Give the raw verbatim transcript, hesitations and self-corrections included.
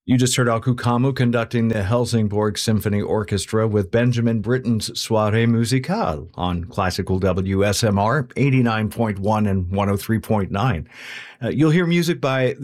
You just heard Aku Kamu conducting the Helsingborg Symphony Orchestra with Benjamin Britten's Soirée Musicale on Classical W S M R eighty-nine point one and one oh three point nine. Uh, you'll hear music by